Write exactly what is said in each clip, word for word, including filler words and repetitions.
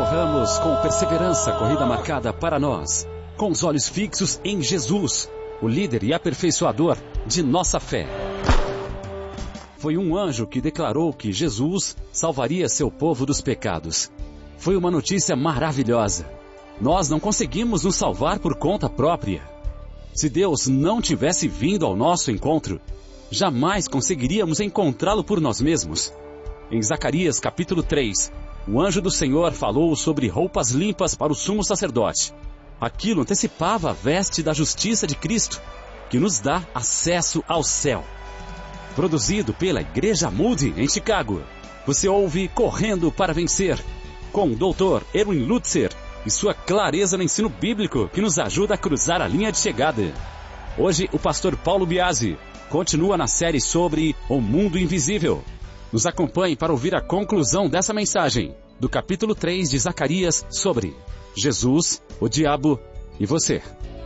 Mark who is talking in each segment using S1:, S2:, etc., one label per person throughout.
S1: Corramos com perseverança a corrida marcada para nós, com os olhos fixos em Jesus, o líder e aperfeiçoador de nossa fé. Foi um anjo que declarou que Jesus salvaria seu povo dos pecados. Foi uma notícia maravilhosa. Nós não conseguimos nos salvar por conta própria. Se Deus não tivesse vindo ao nosso encontro, jamais conseguiríamos encontrá-lo por nós mesmos. Em Zacarias capítulo três, o anjo do Senhor falou sobre roupas limpas para o sumo sacerdote. Aquilo antecipava a veste da justiça de Cristo, que nos dá acesso ao céu. Produzido pela Igreja Moody em Chicago, você ouve Correndo para Vencer, com o doutor Erwin Lutzer e sua clareza no ensino bíblico que nos ajuda a cruzar a linha de chegada. Hoje, o pastor Paulo Biasi continua na série sobre o mundo invisível. Nos acompanhe para ouvir a conclusão dessa mensagem, do capítulo três de Zacarias, sobre Jesus, o diabo e você.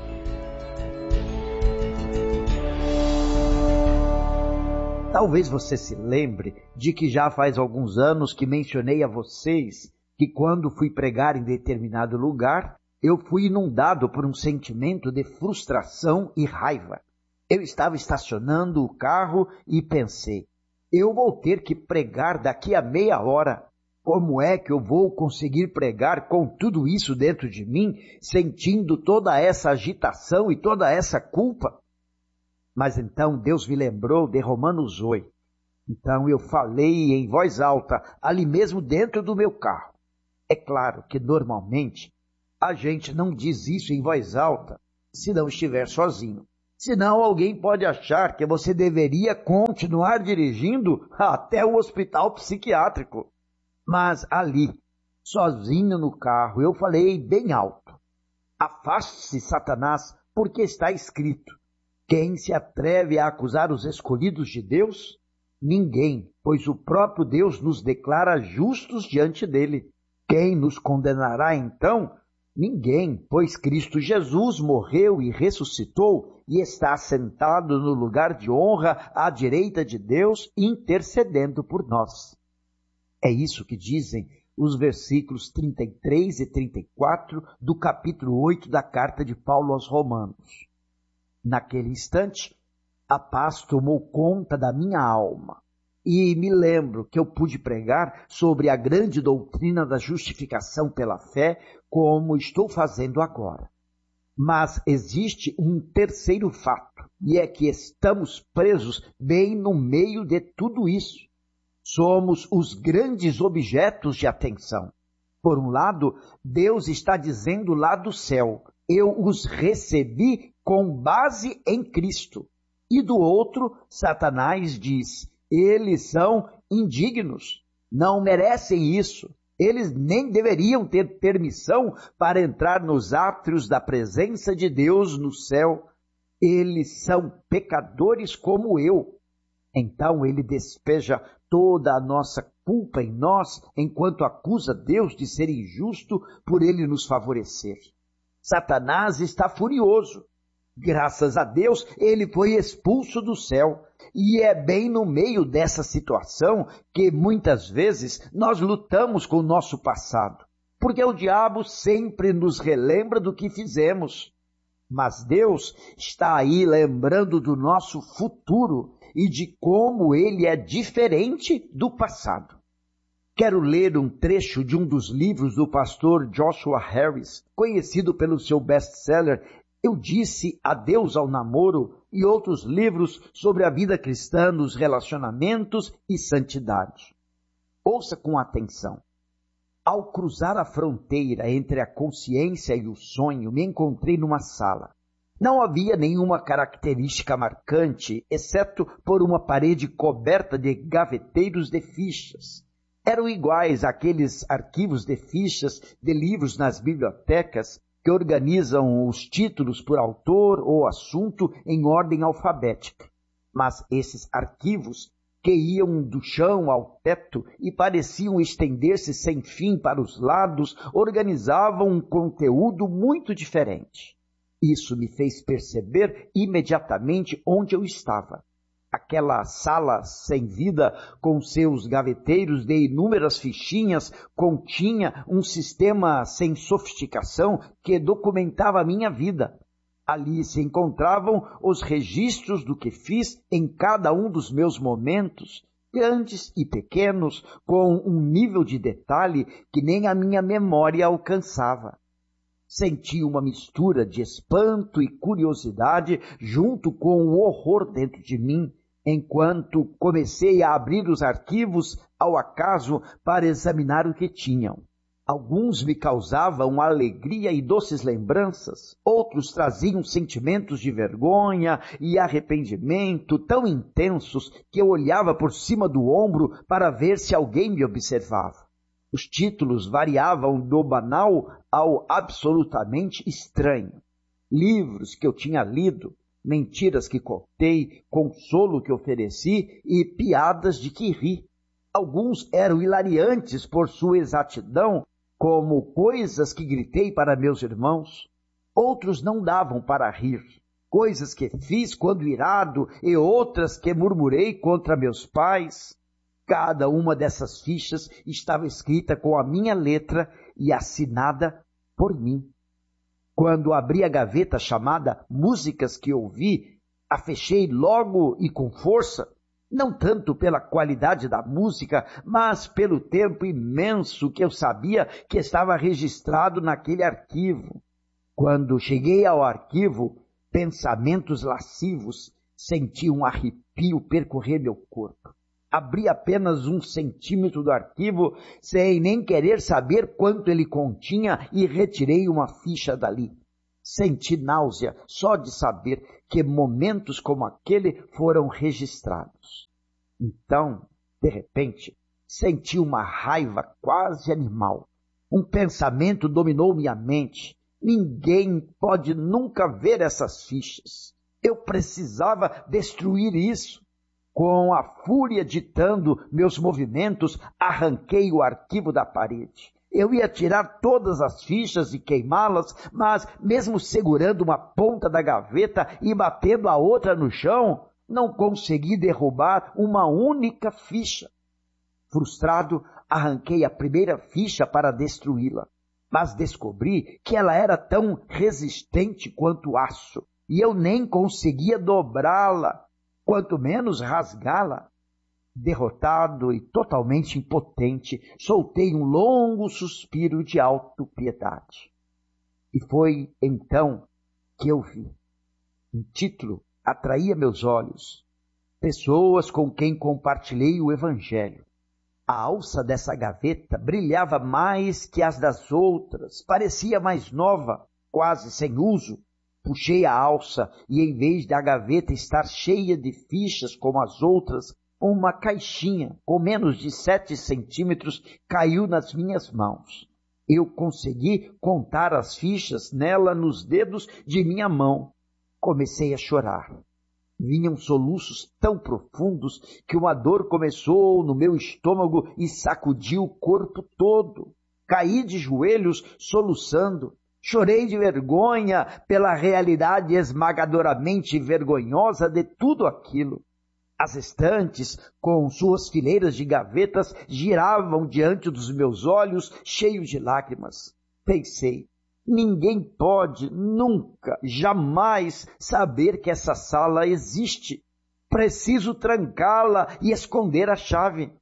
S2: Talvez você se lembre de que já faz alguns anos que mencionei a vocês que quando fui pregar em determinado lugar, eu fui inundado por um sentimento de frustração e raiva. Eu estava estacionando o carro e pensei, eu vou ter que pregar daqui a meia hora. Como é que eu vou conseguir pregar com tudo isso dentro de mim, sentindo toda essa agitação e toda essa culpa? Mas então Deus me lembrou de Romanos oito. Então eu falei em voz alta, ali mesmo dentro do meu carro. É claro que normalmente a gente não diz isso em voz alta se não estiver sozinho. Senão alguém pode achar que você deveria continuar dirigindo até o hospital psiquiátrico. Mas ali, sozinho no carro, eu falei bem alto. Afaste-se, Satanás, porque está escrito. Quem se atreve a acusar os escolhidos de Deus? Ninguém, pois o próprio Deus nos declara justos diante dele. Quem nos condenará então? Ninguém, pois Cristo Jesus morreu e ressuscitou e está sentado no lugar de honra à direita de Deus, intercedendo por nós. É isso que dizem os versículos trinta e três e trinta e quatro do capítulo oito da carta de Paulo aos Romanos. Naquele instante, a paz tomou conta da minha alma. E me lembro que eu pude pregar sobre a grande doutrina da justificação pela fé, como estou fazendo agora. Mas existe um terceiro fato, e é que estamos presos bem no meio de tudo isso. Somos os grandes objetos de atenção. Por um lado, Deus está dizendo lá do céu, eu os recebi com base em Cristo. E do outro, Satanás diz, eles são indignos, não merecem isso. Eles nem deveriam ter permissão para entrar nos átrios da presença de Deus no céu. Eles são pecadores como eu. Então ele despeja toda a nossa culpa em nós, enquanto acusa Deus de ser injusto por ele nos favorecer. Satanás está furioso. Graças a Deus, ele foi expulso do céu. E é bem no meio dessa situação que muitas vezes nós lutamos com o nosso passado. Porque o diabo sempre nos relembra do que fizemos. Mas Deus está aí lembrando do nosso futuro e de como ele é diferente do passado. Quero ler um trecho de um dos livros do pastor Joshua Harris, conhecido pelo seu best-seller Eu Disse Adeus ao Namoro e outros livros sobre a vida cristã nos relacionamentos e santidade. Ouça com atenção. Ao cruzar a fronteira entre a consciência e o sonho, me encontrei numa sala. Não havia nenhuma característica marcante, exceto por uma parede coberta de gaveteiros de fichas. Eram iguais àqueles arquivos de fichas de livros nas bibliotecas que organizam os títulos por autor ou assunto em ordem alfabética. Mas esses arquivos, que iam do chão ao teto e pareciam estender-se sem fim para os lados, organizavam um conteúdo muito diferente. Isso me fez perceber imediatamente onde eu estava. Aquela sala sem vida, com seus gaveteiros de inúmeras fichinhas, continha um sistema sem sofisticação que documentava a minha vida. Ali se encontravam os registros do que fiz em cada um dos meus momentos, grandes e pequenos, com um nível de detalhe que nem a minha memória alcançava. Senti uma mistura de espanto e curiosidade junto com o horror dentro de mim, enquanto comecei a abrir os arquivos ao acaso para examinar o que tinham. Alguns me causavam alegria e doces lembranças, outros traziam sentimentos de vergonha e arrependimento tão intensos que eu olhava por cima do ombro para ver se alguém me observava. Os títulos variavam do banal ao absolutamente estranho. Livros que eu tinha lido, mentiras que contei, consolo que ofereci e piadas de que ri. Alguns eram hilariantes por sua exatidão, como coisas que gritei para meus irmãos. Outros não davam para rir, coisas que fiz quando irado e outras que murmurei contra meus pais. Cada uma dessas fichas estava escrita com a minha letra e assinada por mim. Quando abri a gaveta chamada Músicas que Ouvi, a fechei logo e com força, não tanto pela qualidade da música, mas pelo tempo imenso que eu sabia que estava registrado naquele arquivo. Quando cheguei ao arquivo, Pensamentos Lascivos, senti um arrepio percorrer meu corpo. Abri apenas um centímetro do arquivo, sem nem querer saber quanto ele continha, e retirei uma ficha dali. Senti náusea só de saber que momentos como aquele foram registrados. Então, de repente, senti uma raiva quase animal. Um pensamento dominou minha mente. Ninguém pode nunca ver essas fichas. Eu precisava destruir isso. Com a fúria ditando meus movimentos, arranquei o arquivo da parede. Eu ia tirar todas as fichas e queimá-las, mas mesmo segurando uma ponta da gaveta e batendo a outra no chão, não consegui derrubar uma única ficha. Frustrado, arranquei a primeira ficha para destruí-la, mas descobri que ela era tão resistente quanto aço, e eu nem conseguia dobrá-la, quanto menos rasgá-la. Derrotado e totalmente impotente, soltei um longo suspiro de autopiedade. E foi então que eu vi. Um título atraía meus olhos. Pessoas com quem compartilhei o Evangelho. A alça dessa gaveta brilhava mais que as das outras, parecia mais nova, quase sem uso. Puxei a alça e, em vez da gaveta estar cheia de fichas como as outras, uma caixinha com menos de sete centímetros caiu nas minhas mãos. Eu consegui contar as fichas nela nos dedos de minha mão. Comecei a chorar. Vinham soluços tão profundos que uma dor começou no meu estômago e sacudiu o corpo todo. Caí de joelhos soluçando. Chorei de vergonha pela realidade esmagadoramente vergonhosa de tudo aquilo. As estantes, com suas fileiras de gavetas, giravam diante dos meus olhos, cheios de lágrimas. Pensei, ninguém pode, nunca, jamais saber que essa sala existe. Preciso trancá-la e esconder a chave.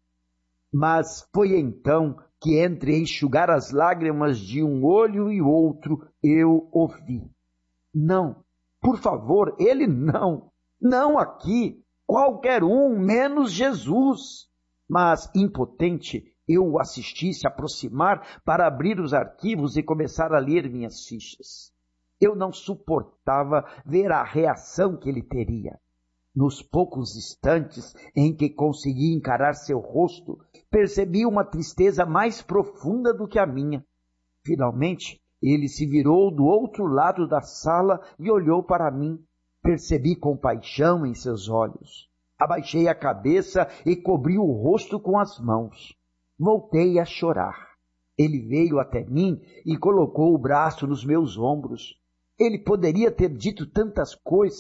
S2: Mas foi então que, entre enxugar as lágrimas de um olho e outro, eu ouvi. Não, por favor, ele não, não aqui. Qualquer um, menos Jesus. Mas, impotente, eu o assisti se aproximar para abrir os arquivos e começar a ler minhas fichas. Eu não suportava ver a reação que ele teria. Nos poucos instantes em que consegui encarar seu rosto, percebi uma tristeza mais profunda do que a minha. Finalmente, ele se virou do outro lado da sala e olhou para mim. Percebi compaixão em seus olhos. Abaixei a cabeça e cobri o rosto com as mãos. Voltei a chorar. Ele veio até mim e colocou o braço nos meus ombros. Ele poderia ter dito tantas coisas,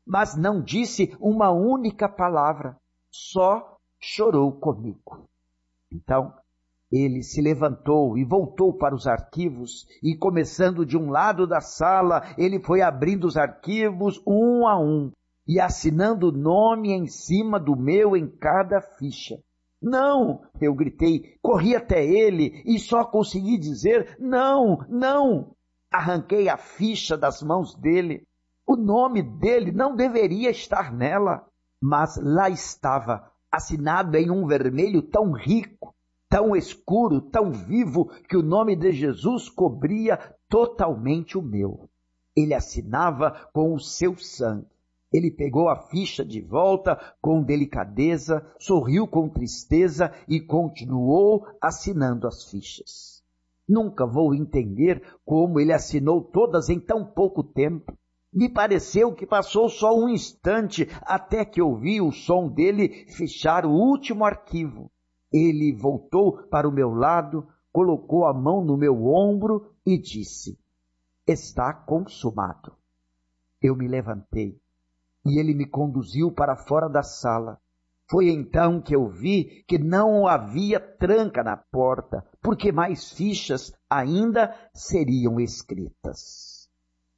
S2: mas não disse uma única palavra, só chorou comigo. Então, ele se levantou e voltou para os arquivos, e começando de um lado da sala, ele foi abrindo os arquivos um a um, e assinando o nome em cima do meu em cada ficha. Não, eu gritei, corri até ele e só consegui dizer não, não. Arranquei a ficha das mãos dele. O nome dele não deveria estar nela, mas lá estava, assinado em um vermelho tão rico, tão escuro, tão vivo, que o nome de Jesus cobria totalmente o meu. Ele assinava com o seu sangue. Ele pegou a ficha de volta com delicadeza, sorriu com tristeza e continuou assinando as fichas. Nunca vou entender como ele assinou todas em tão pouco tempo. Me pareceu que passou só um instante até que ouvi o som dele fechar o último arquivo. Ele voltou para o meu lado, colocou a mão no meu ombro e disse: está consumado. Eu me levantei e ele me conduziu para fora da sala. Foi então que eu vi que não havia tranca na porta, porque mais fichas ainda seriam escritas.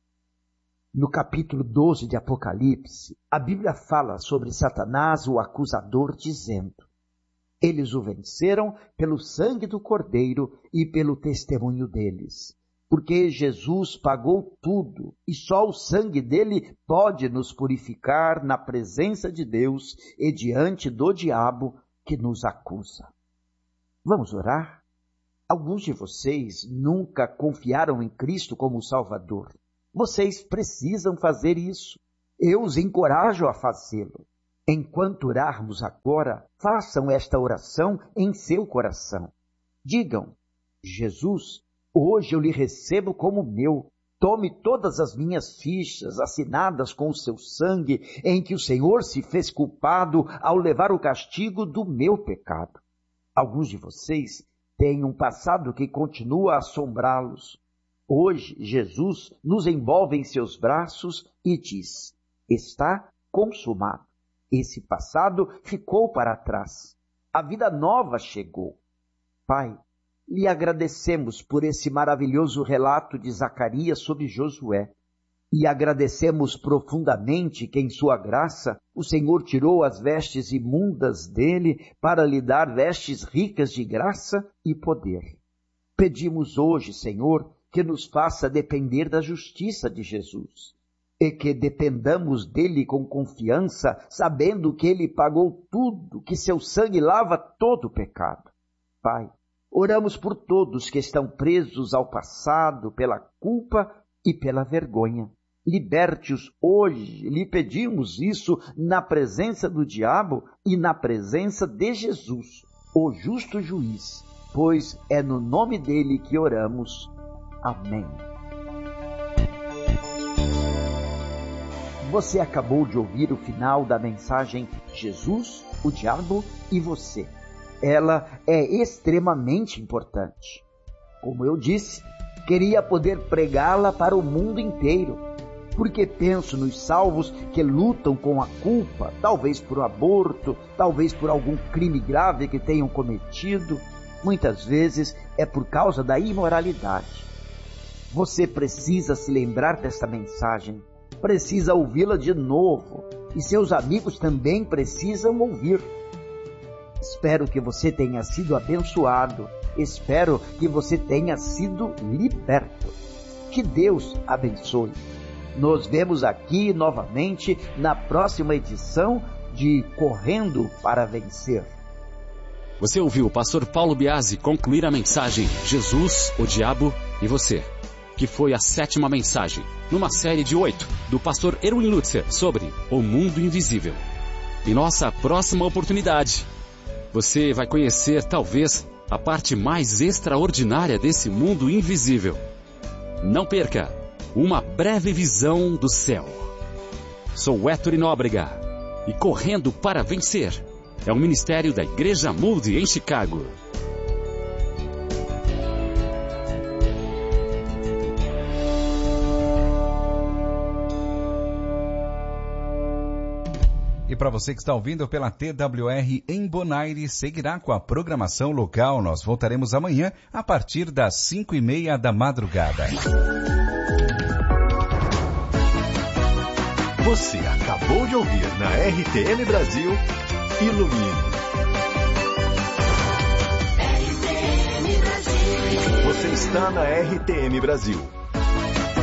S2: No capítulo doze de Apocalipse, a Bíblia fala sobre Satanás, o acusador, dizendo: eles o venceram pelo sangue do Cordeiro e pelo testemunho deles. Porque Jesus pagou tudo e só o sangue dele pode nos purificar na presença de Deus e diante do diabo que nos acusa. Vamos orar? Alguns de vocês nunca confiaram em Cristo como Salvador. Vocês precisam fazer isso. Eu os encorajo a fazê-lo. Enquanto orarmos agora, façam esta oração em seu coração. Digam: Jesus, hoje eu lhe recebo como meu. Tome todas as minhas fichas assinadas com o seu sangue, em que o Senhor se fez culpado ao levar o castigo do meu pecado. Alguns de vocês têm um passado que continua a assombrá-los. Hoje, Jesus nos envolve em seus braços e diz: está consumado. Esse passado ficou para trás. A vida nova chegou. Pai, lhe agradecemos por esse maravilhoso relato de Zacarias sobre Josué. E agradecemos profundamente que em sua graça o Senhor tirou as vestes imundas dele para lhe dar vestes ricas de graça e poder. Pedimos hoje, Senhor, que nos faça depender da justiça de Jesus e que dependamos dele com confiança, sabendo que ele pagou tudo, que seu sangue lava todo o pecado. Pai, oramos por todos que estão presos ao passado pela culpa e pela vergonha. Liberte-os hoje, lhe pedimos isso na presença do diabo e na presença de Jesus, o justo juiz, pois é no nome dele que oramos. Amém. Você acabou de ouvir o final da mensagem Jesus, o Diabo e Você. Ela é extremamente importante. Como eu disse, queria poder pregá-la para o mundo inteiro, porque penso nos salvos que lutam com a culpa, talvez por aborto, talvez por algum crime grave que tenham cometido. Muitas vezes é por causa da imoralidade. Você precisa se lembrar desta mensagem, precisa ouvi-la de novo, e seus amigos também precisam ouvir. Espero que você tenha sido abençoado, espero que você tenha sido liberto. Que Deus abençoe. Nos vemos aqui novamente na próxima edição de Correndo para Vencer.
S1: Você ouviu o pastor Paulo Biasi concluir a mensagem Jesus, o Diabo e Você, que foi a sétima mensagem, numa série de oito, do pastor Erwin Lutzer sobre o mundo invisível. Em nossa próxima oportunidade, você vai conhecer, talvez, a parte mais extraordinária desse mundo invisível. Não perca uma breve visão do céu. Sou Héctor Nóbrega e Correndo para Vencer é um ministério da Igreja Moody em Chicago.
S3: para você que está ouvindo pela T W R em Bonaire, seguirá com a programação local. Nós voltaremos amanhã a partir das cinco e meia da madrugada.
S4: Você acabou de ouvir na R T M Brasil, Ilumine. Você está na R T M Brasil.